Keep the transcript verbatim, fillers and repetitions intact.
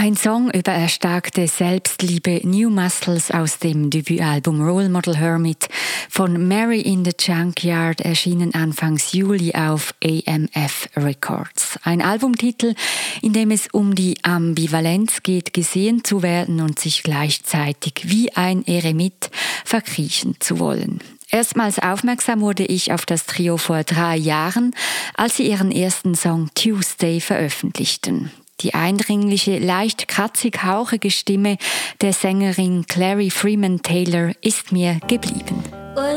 Ein Song über erstarkte Selbstliebe, New Muscles aus dem Debütalbum Role Model Hermit von Mary in the Junkyard, erschienen Anfangs Juli auf A M F Records. Ein Albumtitel, in dem es um die Ambivalenz geht, gesehen zu werden und sich gleichzeitig wie ein Eremit verkriechen zu wollen. Erstmals aufmerksam wurde ich auf das Trio vor drei Jahren, als sie ihren ersten Song Tuesday veröffentlichten. Die eindringliche, leicht kratzig-hauchige Stimme der Sängerin Clary Freeman Taylor ist mir geblieben.